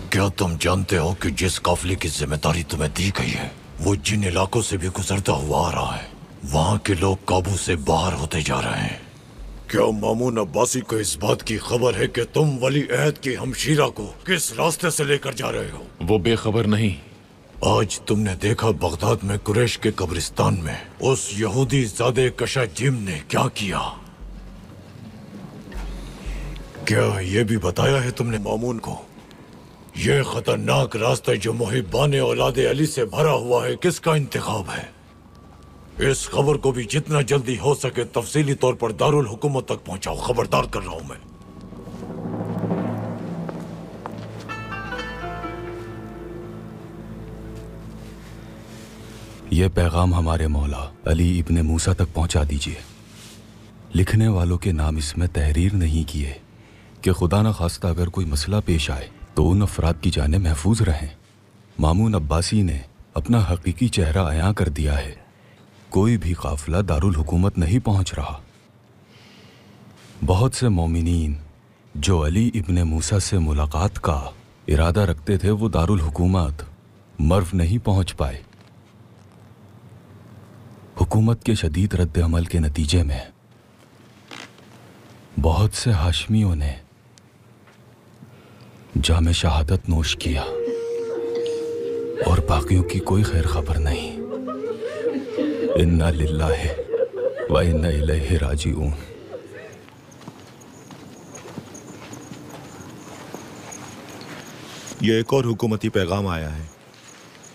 क्या तुम जानते हो कि जिस काफिले की जिम्मेदारी तुम्हें दी गई है वो जिन इलाकों से भी गुजरता हुआ आ रहा है, वहाँ के लोग काबू से बाहर होते जा रहे हैं। क्या मामून अब्बासी को इस बात की खबर है कि तुम वली अहद की हमशीरा को किस रास्ते से लेकर जा रहे हो? वो बेखबर नहीं। आज तुमने देखा बगदाद में कुरैश के कब्रिस्तान में उस यहूदी ज़ादे कशाजिम ने क्या किया। क्या ये भी बताया है तुमने मामून को ये खतरनाक रास्ता जो मुहिब्बाने औलादे अली से भरा हुआ है किसका इंतखाब है? इस खबर को भी जितना जल्दी हो सके तफसीली तौर पर दारुल हुकूमत तक पहुंचाओ। खबरदार कर रहा हूं मैं। यह पैगाम हमारे मौला अली इब्ने मूसा तक पहुंचा दीजिए। लिखने वालों के नाम इसमें तहरीर नहीं किए कि खुदा न खास्ता अगर कोई मसला पेश आए तो उन अफराद की जानें महफूज रहें। मामून अब्बासी ने अपना हकीकी चेहरा अयां कर दिया है। कोई भी काफिला दारुल हुकूमत नहीं पहुंच रहा। बहुत से मोमिनीन जो अली इब्ने मूसा से मुलाकात का इरादा रखते थे वो दारुल हुकूमत मर्व नहीं पहुंच पाए। हुकूमत के शदीद रद्द अमल के नतीजे में बहुत से हाशमियों ने जामे शहादत नोश किया और बाकियों की कोई खैर खबर नहीं। इन्ना लिल्लाहि व इन्ना इलैहि राजिऊन। ये एक और हुकूमती पैगाम आया है।